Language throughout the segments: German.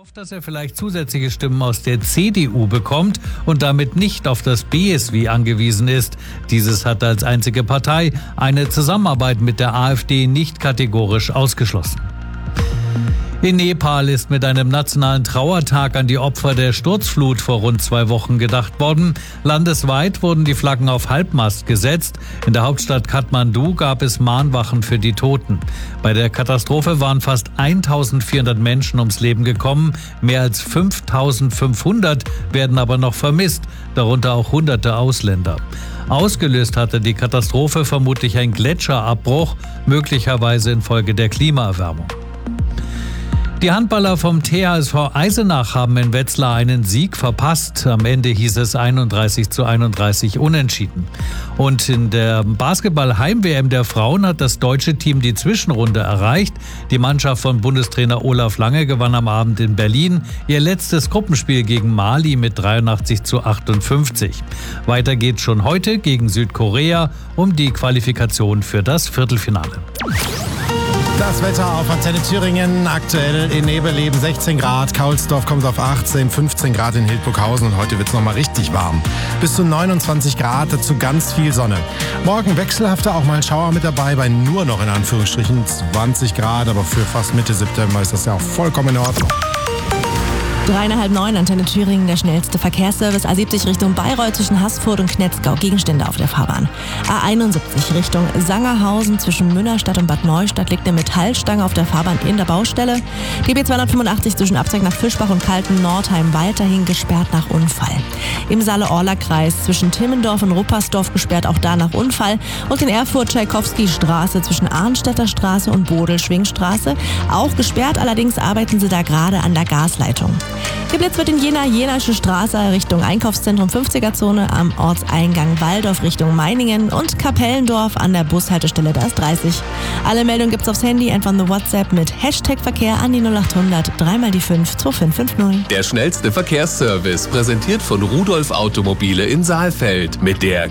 Hofft, dass er vielleicht zusätzliche Stimmen aus der CDU bekommt und damit nicht auf das BSW angewiesen ist. Dieses hat als einzige Partei eine Zusammenarbeit mit der AfD nicht kategorisch ausgeschlossen. In Nepal ist mit einem nationalen Trauertag an die Opfer der Sturzflut vor rund 2 Wochen gedacht worden. Landesweit wurden die Flaggen auf Halbmast gesetzt. In der Hauptstadt Kathmandu gab es Mahnwachen für die Toten. Bei der Katastrophe waren fast 1400 Menschen ums Leben gekommen. Mehr als 5500 werden aber noch vermisst, darunter auch hunderte Ausländer. Ausgelöst hatte die Katastrophe vermutlich ein Gletscherabbruch, möglicherweise infolge der Klimaerwärmung. Die Handballer vom THSV Eisenach haben in Wetzlar einen Sieg verpasst. Am Ende hieß es 31:31 unentschieden. Und in der Basketball-Heim-WM der Frauen hat das deutsche Team die Zwischenrunde erreicht. Die Mannschaft von Bundestrainer Olaf Lange gewann am Abend in Berlin ihr letztes Gruppenspiel gegen Mali mit 83:58. Weiter geht's schon heute gegen Südkorea um die Qualifikation für das Viertelfinale. Das Wetter auf Antenne Thüringen, aktuell in Nebeleben 16 Grad, Kaulsdorf kommt auf 18, 15 Grad in Hildburghausen und heute wird es nochmal richtig warm. Bis zu 29 Grad, dazu ganz viel Sonne. Morgen wechselhafter, auch mal Schauer mit dabei, bei nur noch in Anführungsstrichen 20 Grad, aber für fast Mitte September ist das ja auch vollkommen in Ordnung. 8:30, Antenne Thüringen, der schnellste Verkehrsservice. A70 Richtung Bayreuth zwischen Haßfurt und Knetzgau, Gegenstände auf der Fahrbahn. A71 Richtung Sangerhausen zwischen Münnerstadt und Bad Neustadt liegt eine Metallstange auf der Fahrbahn in der Baustelle. Die B285 zwischen Abzweig nach Fischbach und Kalten-Nordheim weiterhin gesperrt nach Unfall. Im Saale-Orla-Kreis zwischen Timmendorf und Ruppersdorf gesperrt, auch da nach Unfall. Und in Erfurt-Tschaikowski-Straße zwischen Arnstädter Straße und Bodel-Schwingstraße auch gesperrt, allerdings arbeiten sie da gerade an der Gasleitung. Geblitzt wird in Jena-Jenasche Straße Richtung Einkaufszentrum 50er-Zone am Ortseingang Walldorf Richtung Meiningen und Kapellendorf an der Bushaltestelle der S30. Alle Meldungen gibt's aufs Handy, einfach eine WhatsApp mit Hashtag-Verkehr an die 0800 3x5 2550. Der schnellste Verkehrsservice, präsentiert von Rudolf Automobile in Saalfeld mit der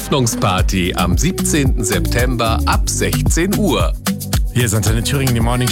KGM-Eröffnungsparty am 17. September ab 16 Uhr. Hier ist Antenne Thüringen, die Morning